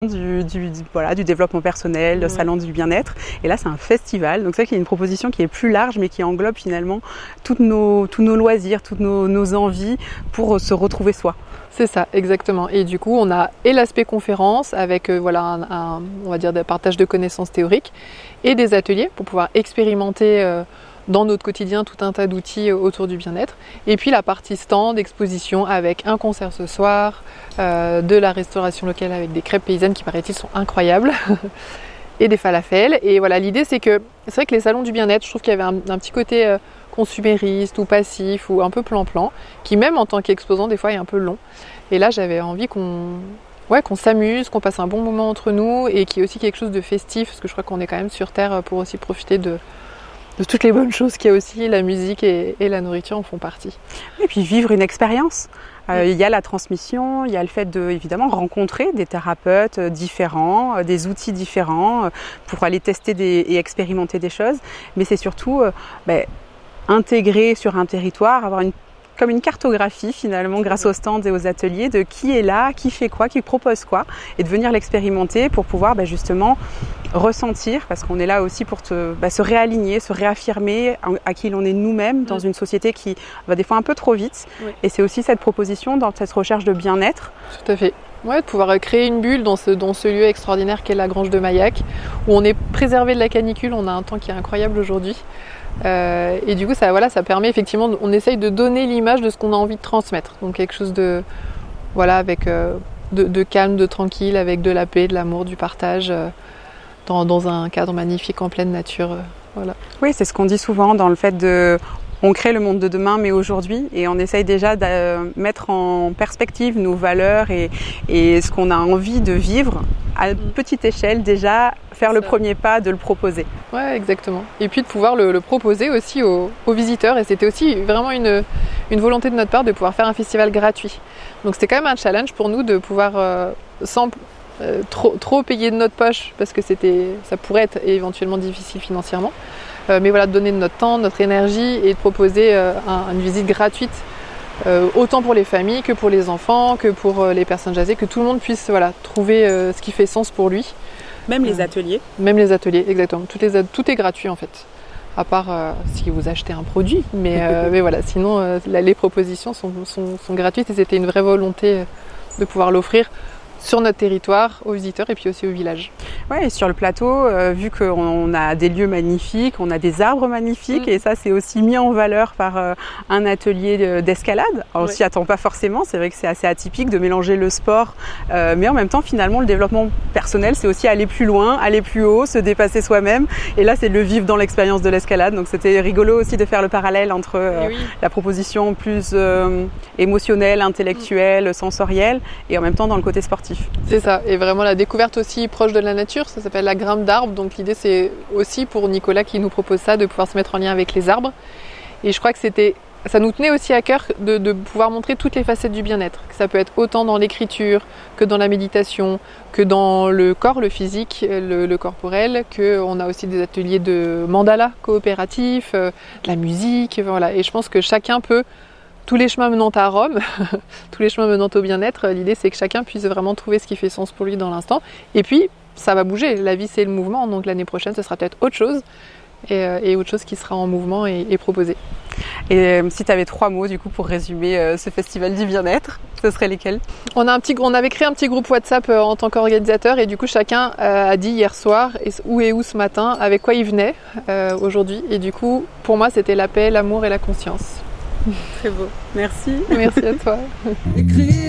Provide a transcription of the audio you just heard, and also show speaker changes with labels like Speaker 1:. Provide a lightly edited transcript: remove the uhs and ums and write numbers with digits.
Speaker 1: du développement personnel, le salon du bien-être. Et là, c'est un festival. Donc c'est vrai qu'il y a une proposition qui est plus large, mais qui englobe finalement tous nos loisirs, toutes nos envies pour se retrouver soi.
Speaker 2: C'est ça, exactement. Et du coup, on a et l'aspect conférence avec on va dire des partages de connaissances théoriques et des ateliers pour pouvoir expérimenter dans notre quotidien tout un tas d'outils autour du bien-être. Et puis la partie stand, exposition avec un concert ce soir, de la restauration locale avec des crêpes paysannes qui paraît-il sont incroyables et des falafels. Et voilà, l'idée c'est vrai que les salons du bien-être, je trouve qu'il y avait un petit côté consumériste ou passif ou un peu plan-plan qui même en tant qu'exposant des fois est un peu long. Et là j'avais envie qu'on s'amuse, qu'on passe un bon moment entre nous et qu'il y ait aussi quelque chose de festif parce que je crois qu'on est quand même sur Terre pour aussi profiter de toutes les bonnes choses qu'il y a aussi, la musique et la nourriture en font partie.
Speaker 1: Et puis vivre une expérience. Il y a la transmission, il y a le fait de évidemment rencontrer des thérapeutes différents, des outils différents pour aller tester et expérimenter des choses. Mais c'est surtout intégrer sur un territoire, avoir comme une cartographie finalement grâce aux stands et aux ateliers de qui est là, qui fait quoi, qui propose quoi et de venir l'expérimenter pour pouvoir justement ressentir parce qu'on est là aussi pour se réaligner, se réaffirmer à qui l'on est nous-mêmes dans une société qui va des fois un peu trop vite et c'est aussi cette proposition dans cette recherche de bien-être.
Speaker 2: Tout à fait. Ouais, de pouvoir créer une bulle dans ce lieu extraordinaire qu'est la Grange de Maillac où on est préservé de la canicule, on a un temps qui est incroyable aujourd'hui. Et du coup ça permet effectivement, on essaye de donner l'image de ce qu'on a envie de transmettre, donc quelque chose de avec de calme, de tranquille, avec de la paix, de l'amour, du partage dans un cadre magnifique en pleine nature.
Speaker 1: Oui, c'est ce qu'on dit souvent dans le fait on crée le monde de demain, mais aujourd'hui, et on essaye déjà de mettre en perspective nos valeurs et ce qu'on a envie de vivre à petite échelle, déjà faire le premier pas de le proposer.
Speaker 2: Ouais, exactement. Et puis de pouvoir le proposer aussi aux visiteurs, et c'était aussi vraiment une volonté de notre part de pouvoir faire un festival gratuit. Donc c'était quand même un challenge pour nous de pouvoir, sans trop payer de notre poche, parce que ça pourrait être éventuellement difficile financièrement, mais de donner de notre temps, de notre énergie et de proposer une visite gratuite autant pour les familles que pour les enfants, que pour les personnes âgées, que tout le monde puisse trouver ce qui fait sens pour lui.
Speaker 1: Même les ateliers.
Speaker 2: Même les ateliers, exactement. Tout est gratuit en fait, à part si vous achetez un produit, mais sinon les propositions sont gratuites et c'était une vraie volonté de pouvoir l'offrir sur notre territoire, aux visiteurs et puis aussi au village.
Speaker 1: Ouais, et sur le plateau, vu qu'on a des lieux magnifiques, on a des arbres magnifiques et ça c'est aussi mis en valeur par un atelier d'escalade. Alors on s'y attend pas forcément, c'est vrai que c'est assez atypique de mélanger le sport, mais en même temps finalement le développement personnel c'est aussi aller plus loin, aller plus haut, se dépasser soi-même et là c'est le vivre dans l'expérience de l'escalade. Donc c'était rigolo aussi de faire le parallèle entre la proposition plus émotionnelle, intellectuelle, sensorielle et en même temps dans le côté sportif.
Speaker 2: C'est ça, et vraiment la découverte aussi proche de la nature, ça s'appelle la grimpe d'arbres, donc l'idée c'est aussi pour Nicolas qui nous propose ça, de pouvoir se mettre en lien avec les arbres. Et je crois que ça nous tenait aussi à cœur de pouvoir montrer toutes les facettes du bien-être, que ça peut être autant dans l'écriture, que dans la méditation, que dans le corps, le physique, le corporel, qu'on a aussi des ateliers de mandala coopératif, de la musique, et je pense que chacun peut. Tous les chemins menant à Rome, tous les chemins menant au bien-être, l'idée c'est que chacun puisse vraiment trouver ce qui fait sens pour lui dans l'instant. Et puis, ça va bouger, la vie c'est le mouvement, donc l'année prochaine ce sera peut-être autre chose, et autre chose qui sera en mouvement et proposée.
Speaker 1: Et si tu avais 3 mots du coup pour résumer ce festival du bien-être, ce seraient lesquels ?
Speaker 2: On avait créé un petit groupe WhatsApp en tant qu'organisateur et du coup chacun a dit hier soir où ce matin, avec quoi il venait aujourd'hui. Et du coup, pour moi c'était la paix, l'amour et la conscience.
Speaker 1: Très beau. Merci.
Speaker 2: Merci à toi.